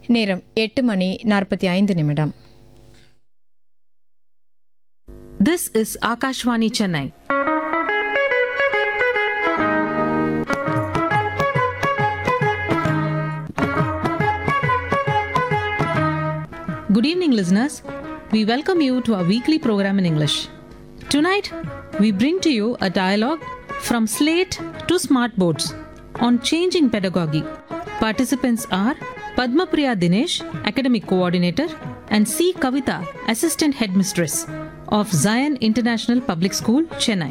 நேரம் 8:45. This is Akashvani Chennai. Good evening, listeners. We welcome you to our weekly program in English. Tonight, we bring to you a dialogue from slate to smart boards on changing pedagogy. Participants are Padmapriya Dinesh, Academic Coordinator, and C. Kavita, Assistant Headmistress of Zion International Public School, Chennai.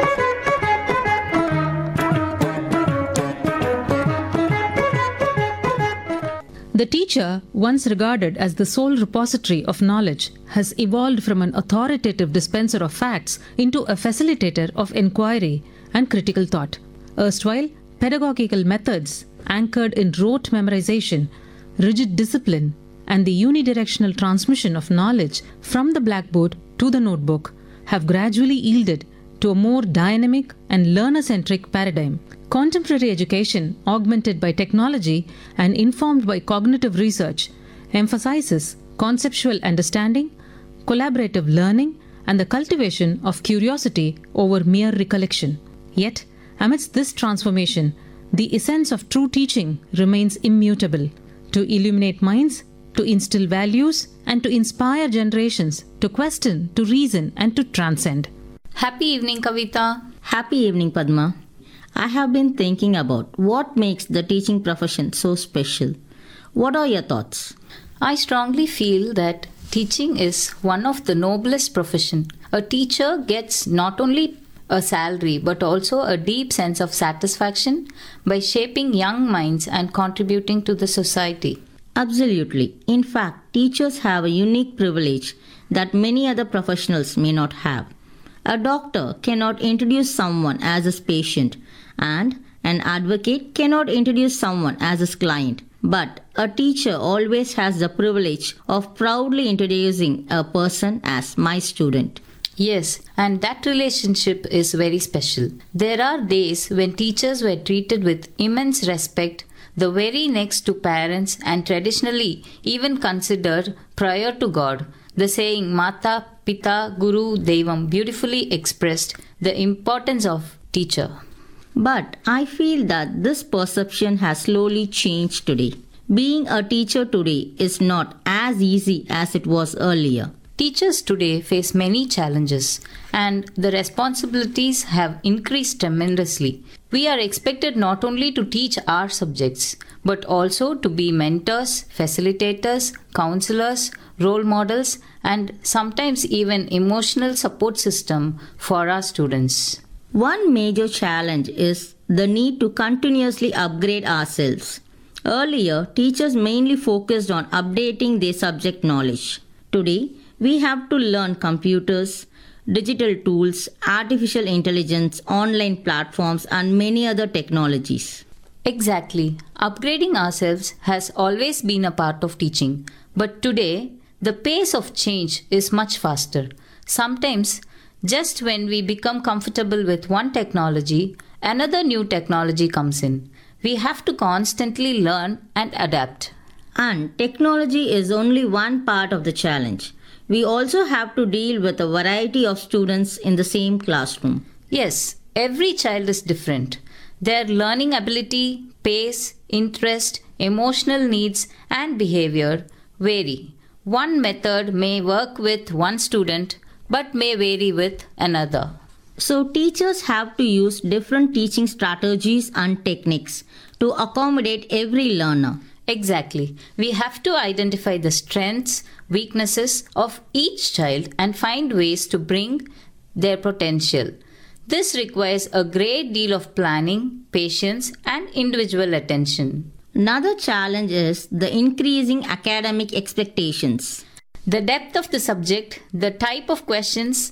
The teacher, once regarded as the sole repository of knowledge, has evolved from an authoritative dispenser of facts into a facilitator of inquiry and critical thought. Erstwhile, pedagogical methods anchored in rote memorization, rigid discipline, and the unidirectional transmission of knowledge from the blackboard to the notebook have gradually yielded to a more dynamic and learner-centric paradigm. Contemporary education, augmented by technology and informed by cognitive research, emphasizes conceptual understanding, collaborative learning, and the cultivation of curiosity over mere recollection. Yet, amidst this transformation, the essence of true teaching remains immutable: to illuminate minds, to instill values, and to inspire generations to question, to reason, and to transcend. Happy evening, Kavita. Happy evening, Padma. I have been thinking about what makes the teaching profession so special. What are your thoughts? I strongly feel that teaching is one of the noblest profession. A teacher gets not only a salary but also a deep sense of satisfaction by shaping young minds and contributing to the society. Absolutely. In fact, teachers have a unique privilege that many other professionals may not have. A doctor cannot introduce someone as his patient, and an advocate cannot introduce someone as his client. But a teacher always has the privilege of proudly introducing a person as my student. Yes, and that relationship is very special. There are days when teachers were treated with immense respect, the very next to parents, and traditionally even considered prior to God. The saying Mata, Pita, Guru, Devam beautifully expressed the importance of teacher. But I feel that this perception has slowly changed today. Being a teacher today is not as easy as it was earlier. Teachers today face many challenges and the responsibilities have increased tremendously. We are expected not only to teach our subjects but also to be mentors, facilitators, counselors, role models, and sometimes even emotional support system for our students. One major challenge is the need to continuously upgrade ourselves. Earlier, teachers mainly focused on updating their subject knowledge. Today, we have to learn computers, digital tools, artificial intelligence, online platforms, and many other technologies. Exactly. Upgrading ourselves has always been a part of teaching, but today, the pace of change is much faster. Sometimes, just when we become comfortable with one technology, another new technology comes in. We have to constantly learn and adapt. And technology is only one part of the challenge. We also have to deal with a variety of students in the same classroom. Yes, every child is different. Their learning ability, pace, interest, emotional needs, and behavior vary. One method may work with one student but may vary with another. So teachers have to use different teaching strategies and techniques to accommodate every learner. Exactly. We have to identify the strengths, weaknesses of each child and find ways to bring their potential. This requires a great deal of planning, patience, and individual attention. Another challenge is the increasing academic expectations. The depth of the subject, the type of questions,